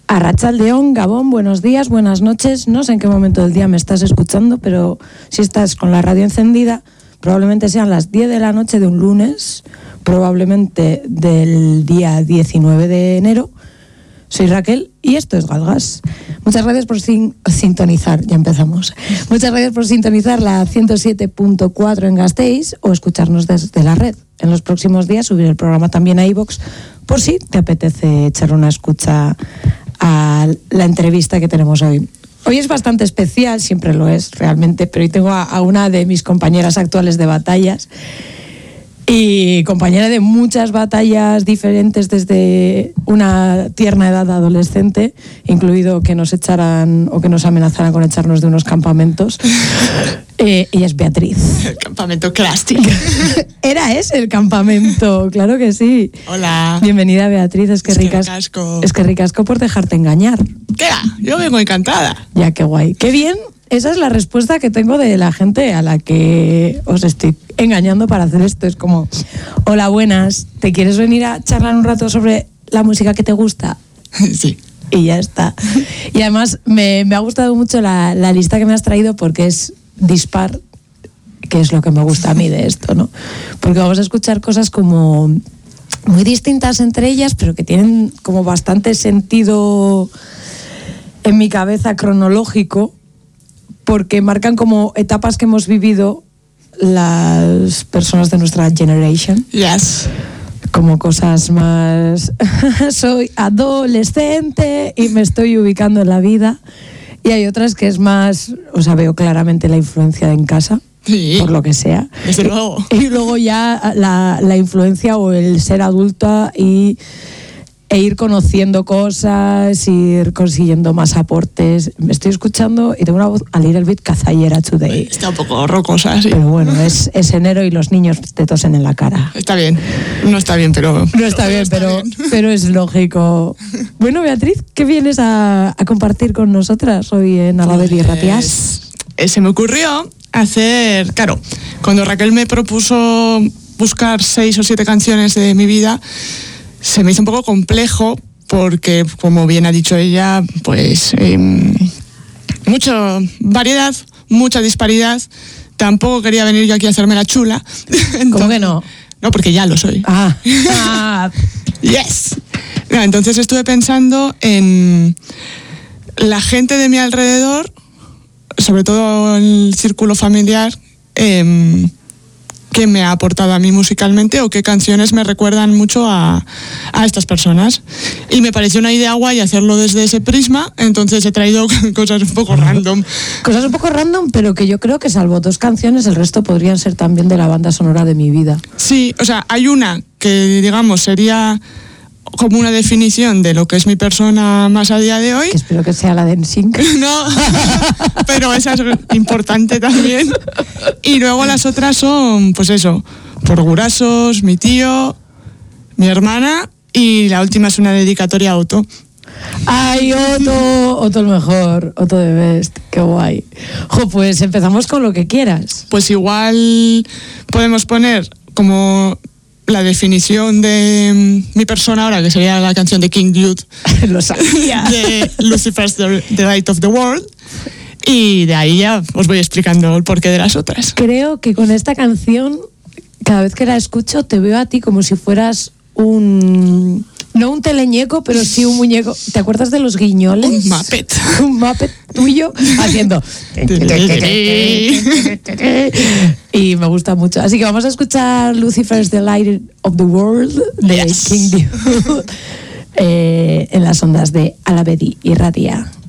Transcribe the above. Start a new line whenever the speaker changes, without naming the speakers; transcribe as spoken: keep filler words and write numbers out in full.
Arratsaldeón, Gabón, buenos días, buenas noches. No sé en qué momento del día me estás escuchando, pero si estás con la radio encendida, probablemente sean las diez de la noche de un lunes, probablemente del día diecinueve de enero. Soy Raquel y esto es Galgas. Muchas gracias por sin- sintonizar, ya empezamos. Muchas gracias por sintonizar la ciento siete punto cuatro en Gasteiz o escucharnos desde la red. En los próximos días subiré el programa también a iVoox por si te apetece echar una escucha a la entrevista que tenemos hoy. Hoy es bastante especial, siempre lo es realmente, pero hoy tengo a, a una de mis compañeras actuales de batallas y compañera de muchas batallas diferentes desde una tierna edad adolescente, incluido que nos echaran o que nos amenazaran con echarnos de unos campamentos. Eh, ella es Beatriz.
El campamento clásico.
Era ese el campamento, claro que sí.
Hola.
Bienvenida, Beatriz. Es que
Es que
ricas,
ricasco.
es que ricasco por dejarte engañar.
¿Qué va? Yo vengo encantada.
Ya, qué guay. Qué bien. Esa es la respuesta que tengo de la gente a la que os estoy engañando para hacer esto. Es como, hola, buenas, ¿te quieres venir a charlar un rato sobre la música que te gusta?
Sí.
Y ya está. Y además me, me ha gustado mucho la, la lista que me has traído porque es dispar, que es lo que me gusta a mí de esto, ¿no? Porque vamos a escuchar cosas como muy distintas entre ellas, pero que tienen como bastante sentido en mi cabeza cronológico, porque marcan como etapas que hemos vivido las personas de nuestra generation.
Yes.
Como cosas más... soy adolescente y me estoy ubicando en la vida. Y hay otras que es más... O sea, veo claramente la influencia en casa,
Sí.
por lo que sea.
Desde luego.
Y, y luego ya la, la influencia o el ser adulta y... e ir conociendo cosas, ir consiguiendo más aportes. Me estoy escuchando y tengo una voz a little bit cazallera today.
Está un poco rocosa, sí.
Pero bueno, es, es enero y los niños te tosen en la cara.
Está bien. No está bien, pero...
No está bien, pero, pero es lógico. Bueno, Beatriz, ¿qué vienes a, a compartir con nosotras hoy en Alabedi Ratias?
Eh, se me ocurrió hacer... Claro, cuando Raquel me propuso buscar seis o siete canciones de mi vida, se me hizo un poco complejo porque, como bien ha dicho ella, pues eh, mucha variedad, mucha disparidad. Tampoco quería venir yo aquí a hacerme la chula. Entonces,
¿Cómo que no?
No, porque ya lo soy.
Ah, ah.
Yes. No, entonces estuve pensando en la gente de mi alrededor, sobre todo el círculo familiar, eh, qué me ha aportado a mí musicalmente o qué canciones me recuerdan mucho a, a estas personas. Y me pareció una idea guay hacerlo desde ese prisma, entonces he traído cosas un poco random.
Cosas un poco random, pero que yo creo que salvo dos canciones, el resto podrían ser también de la banda sonora de mi vida.
Sí, o sea, hay una que, digamos, sería como una definición de lo que es mi persona más a día de hoy.
Que espero que sea la de N Sync.
No, pero esa es importante también. Y luego las otras son, pues eso, por Gurasos, mi tío, mi hermana, y la última es una dedicatoria a Otto.
¡Ay, Otto! Otto el mejor, Otto de best, qué guay. Jo, pues empezamos con lo que quieras.
Pues igual podemos poner como la definición de mi persona ahora, que sería la canción de King Jude.
Lo sabía.
De Lucifer's The, The Light of the World. Y de ahí ya os voy explicando el porqué de las otras.
Creo que con esta canción, cada vez que la escucho, te veo a ti como si fueras un... No un teleñeco, pero sí un muñeco. ¿Te acuerdas de los guiñoles?
Un Muppet.
Un Muppet tuyo haciendo... Y me gusta mucho. Así que vamos a escuchar Lucifer's The Light of the World de
Yes.
King Jude eh, en las ondas de Alabedi y Ratia.